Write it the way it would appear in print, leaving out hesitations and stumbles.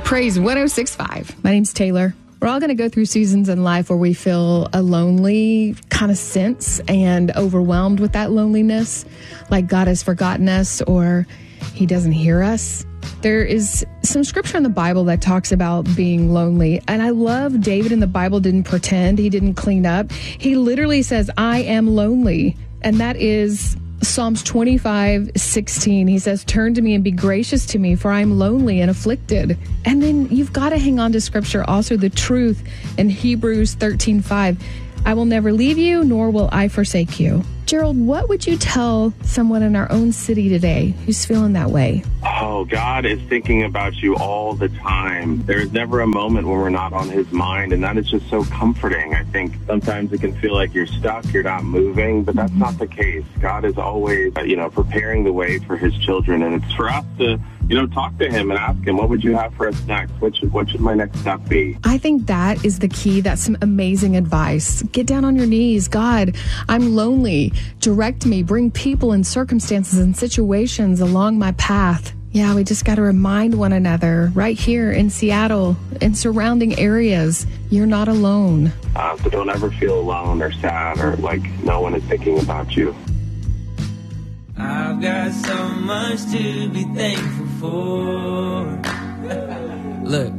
Praise 106.5. My name's Taylor. We're all going to go through seasons in life where we feel a lonely kind of sense and overwhelmed with that loneliness, like God has forgotten us or he doesn't hear us. There is some scripture in the Bible that talks about being lonely. And I love David in the Bible didn't pretend. He didn't clean up. He literally says, I am lonely. And that is Psalms 25:16. He says, turn to me and be gracious to me, for I am lonely and afflicted. And then you've got to hang on to scripture, also the truth in Hebrews 13:5. I will never leave you, nor will I forsake you. Gerald, what would you tell someone in our own city today who's feeling that way? Oh, God is thinking about you all the time. There's never a moment when we're not on his mind, and that is just so comforting. I think sometimes it can feel like you're stuck, you're not moving, but that's not the case. God is always, preparing the way for his children, and it's for us to talk to him and ask him, what would you have for us next? What should my next step be? I think that is the key. That's some amazing advice. Get down on your knees. God, I'm lonely. Direct me. Bring people and circumstances and situations along my path. Yeah, we just got to remind one another right here in Seattle and surrounding areas, you're not alone. So don't ever feel alone or sad or like no one is thinking about you. I've got so much to be thankful for. Look,